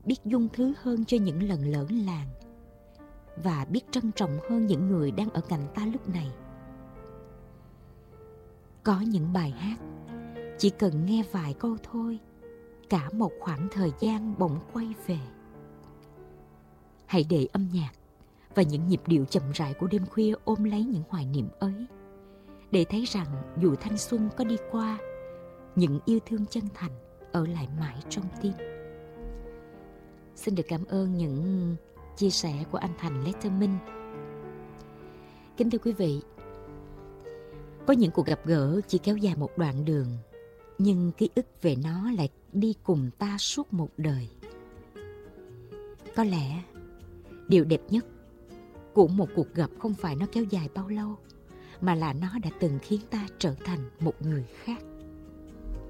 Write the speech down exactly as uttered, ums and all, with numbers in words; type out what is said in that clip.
biết dung thứ hơn cho những lần lỡ làng và biết trân trọng hơn những người đang ở cạnh ta lúc này. Có những bài hát chỉ cần nghe vài câu thôi, cả một khoảng thời gian bỗng quay về. Hãy để âm nhạc và những nhịp điệu chậm rãi của đêm khuya ôm lấy những hoài niệm ấy, để thấy rằng dù thanh xuân có đi qua, những yêu thương chân thành ở lại mãi trong tim. Xin được cảm ơn những chia sẻ của anh Thành Letterman. Kính thưa quý vị, có những cuộc gặp gỡ chỉ kéo dài một đoạn đường, nhưng ký ức về nó lại đi cùng ta suốt một đời. Có lẽ điều đẹp nhất của một cuộc gặp không phải nó kéo dài bao lâu, mà là nó đã từng khiến ta trở thành một người khác.